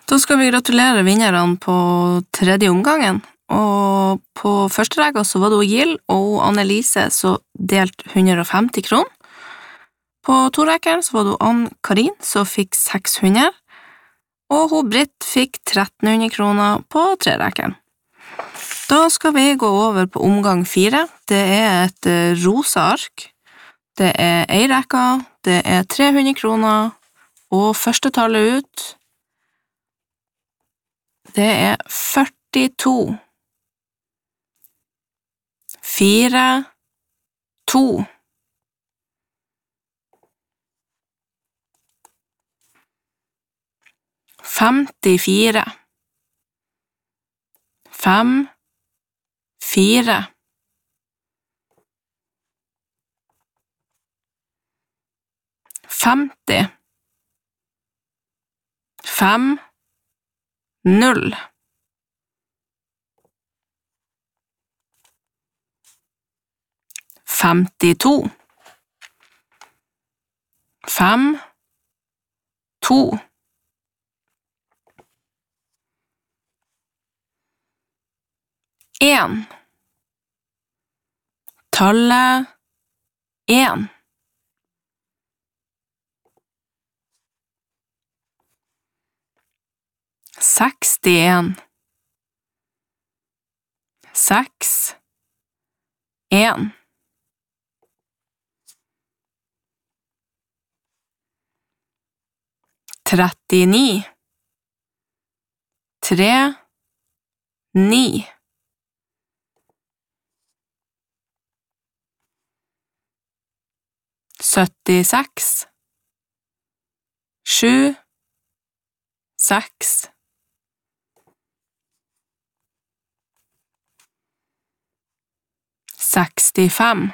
Da skal vi gratulere vinnerne på tredje omgangen, og på første regga så var det Gill og Annelise som delt 150 kroner. På to rekkene så var det Ann-Karin som fikk 600, og hun Britt fikk 1300 kroner på tre rekkene. Da skal vi gå over på omgang 4. Det er et rosa ark. Det er ei rekka, det er 300 kroner, og første tallet ut, det er 42. 4, 2. 54. 5, 4. 50. 5, 0. 52. 5, 2. 1. Tallet 1. 61. 6, 1. 39. 3, 9. 76. 7, 6. 65.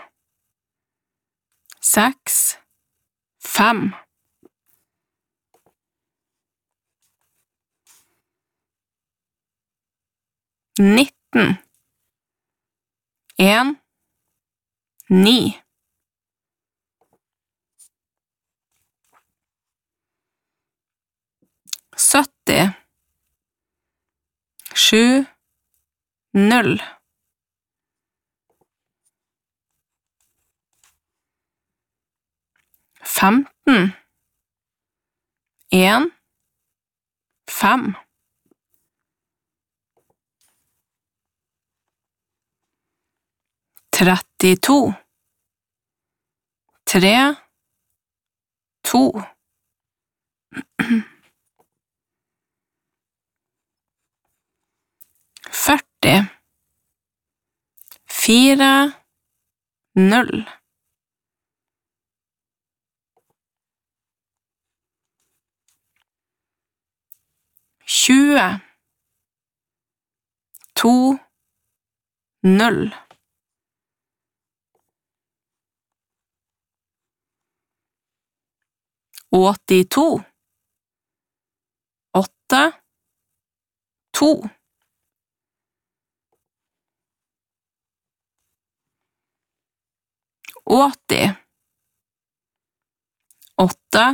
6, 5. 19. 1, 9. 70. 7, 0. 15. 1, 5. 32. 3, 2. 40. 4, 0. 20. 2, 0. 82. 8, 2. 80. 8,